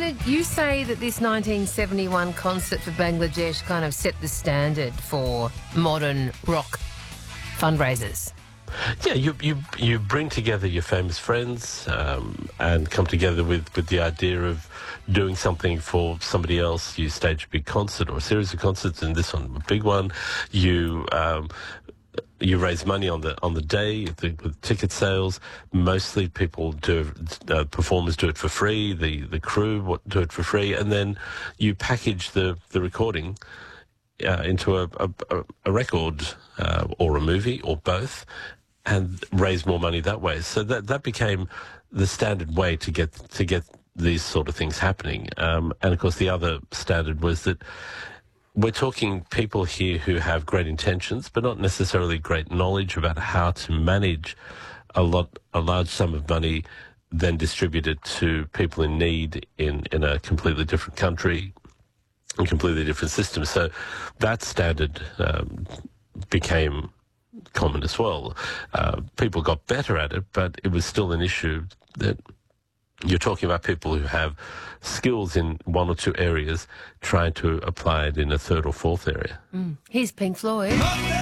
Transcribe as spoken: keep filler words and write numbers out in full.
David, you say that this nineteen seventy-one concert for Bangladesh kind of set the standard for modern rock fundraisers. Yeah, you you you bring together your famous friends um, and come together with, with the idea of doing something for somebody else. You stage a big concert or a series of concerts, and this one a big one. You um, you raise money on the on the day the, with ticket sales. Mostly people do uh, performers do it for free. The the crew do it for free, and then you package the the recording uh, into a a, a record uh, or a movie or both, and raise more money that way. So that that became the standard way to get to get these sort of things happening. Um, and of course, the other standard was that we're talking people here who have great intentions, but not necessarily great knowledge about how to manage a lot, a large sum of money, then distribute it to people in need in, in a completely different country, a completely different system. So that standard um, became common as well. Uh, people got better at it, but it was still an issue that you're talking about people who have skills in one or two areas trying to apply it in a third or fourth area. Mm. Here's Pink Floyd.